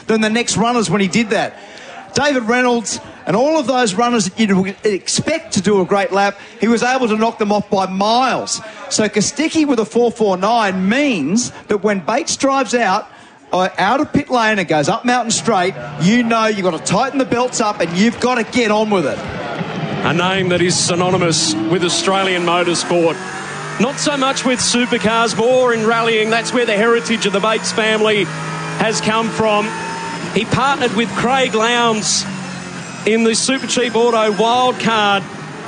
than the next runners when he did that. David Reynolds and all of those runners that you'd expect to do a great lap, he was able to knock them off by miles. So Kostecki with a 4.49 means that when Bates drives out of pit lane and goes up Mountain Straight, you know you've got to tighten the belts up and you've got to get on with it. A name that is synonymous with Australian motorsport. Not so much with supercars, more in rallying. That's where the heritage of the Bates family has come from. He partnered with Craig Lowndes in the Super Cheap Auto Wildcard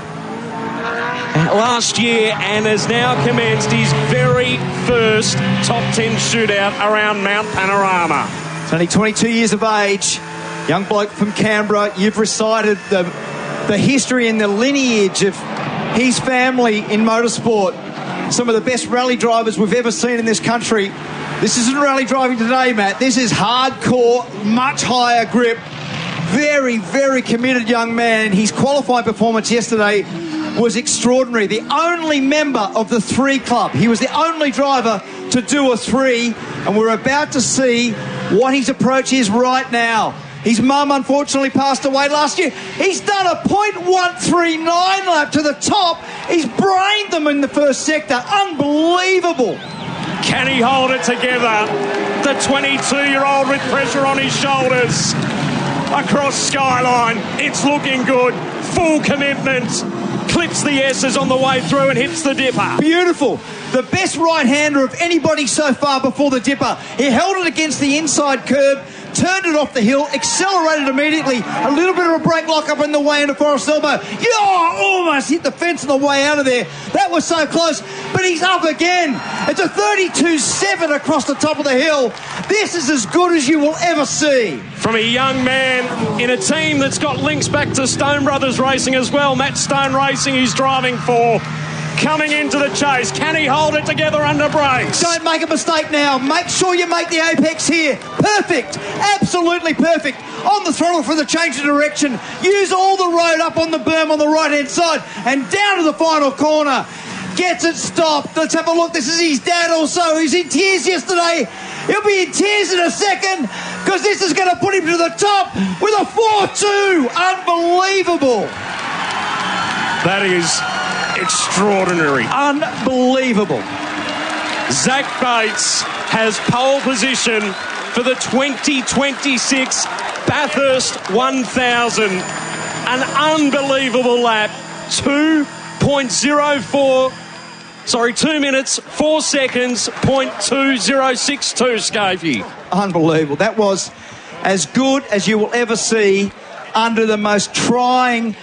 last year and has now commenced his very first top 10 shootout around Mount Panorama. He's only 22 years of age, young bloke from Canberra. You've recited the history and the lineage of his family in motorsport. Some of the best rally drivers we've ever seen in this country. This isn't rally driving today, Matt. This is hardcore, much higher grip. Very, very committed young man. His qualifying performance yesterday was extraordinary. The only member of the 3 club. He was the only driver to do a 3, and we're about to see what his approach is right now. His mum unfortunately passed away last year. He's done a .139 lap to the top. He's brained them in the first sector. Unbelievable. Can he hold it together? The 22-year-old with pressure on his shoulders. Across Skyline, it's looking good. Full commitment. Clips the S's on the way through and hits the dipper. Beautiful. The best right-hander of anybody so far before the dipper. He held it against the inside curb, turned it off the hill, accelerated immediately. A little bit of a brake lock up in the way into Forest Elbow. Almost hit the fence on the way out of there. That was so close, but he's up again. It's a 32.7 across the top of the hill. This is as good as you will ever see. From a young man in a team that's got links back to Stone Brothers Racing as well. Matt Stone Racing he's driving for. Coming into the chase. Can he hold it together under brakes? Don't make a mistake now. Make sure you make the apex here. Perfect. Absolutely perfect. On the throttle for the change of direction. Use all the road up on the berm on the right-hand side and down to the final corner. Gets it stopped. Let's have a look. This is his dad also. He's in tears yesterday. He'll be in tears in a second because this is going to put him to the top with a 4.2. Unbelievable. That is extraordinary. Unbelievable. Zach Bates has pole position for the 2026 Bathurst 1000. An unbelievable lap. 2 minutes, 4 seconds, .2062, Scafie. Unbelievable. That was as good as you will ever see under the most trying,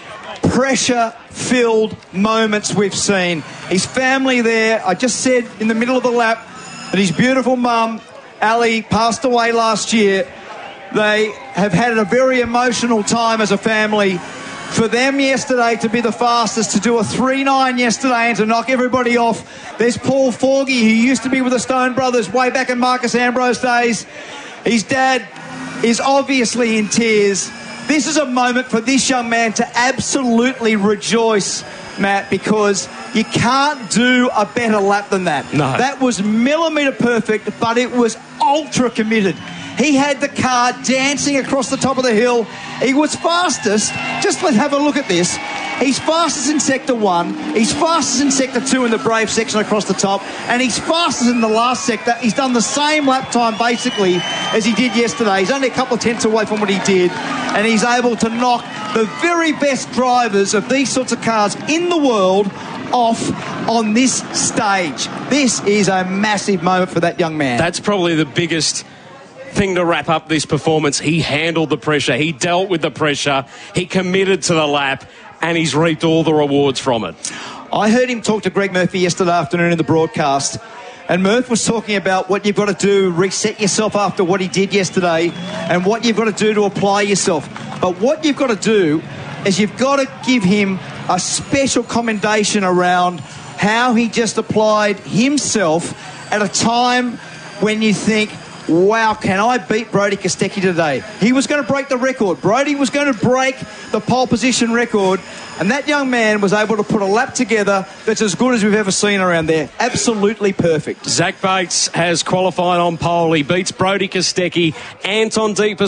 pressure-filled moments we've seen. His family there, I just said in the middle of the lap that his beautiful mum, Ali, passed away last year. They have had a very emotional time as a family. For them yesterday to be the fastest, to do a 3.9 yesterday and to knock everybody off. There's Paul Forgy, who used to be with the Stone Brothers way back in Marcus Ambrose days. His dad is obviously in tears. This is a moment for this young man to absolutely rejoice, Matt, because you can't do a better lap than that. No. That was millimetre perfect, but it was ultra committed. He had the car dancing across the top of the hill. He was fastest. Just let's have a look at this. He's fastest in Sector 1. He's fastest in Sector 2 in the Brave section across the top. And he's fastest in the last sector. He's done the same lap time, basically, as he did yesterday. He's only a couple of tenths away from what he did. And he's able to knock the very best drivers of these sorts of cars in the world off on this stage. This is a massive moment for that young man. That's probably the biggest thing to wrap up this performance. He handled the pressure. He dealt with the pressure. He committed to the lap, and he's reaped all the rewards from it. I heard him talk to Greg Murphy yesterday afternoon in the broadcast, and Murph was talking about what you've got to do, reset yourself after what he did yesterday, and what you've got to do to apply yourself. But what you've got to do is you've got to give him a special commendation around how he just applied himself at a time when you think, wow, can I beat Brodie Kostecki today? He was going to break the record. Brodie was going to break the pole position record, and that young man was able to put a lap together that's as good as we've ever seen around there. Absolutely perfect. Zach Bates has qualified on pole. He beats Brodie Kostecki. Anton Deeper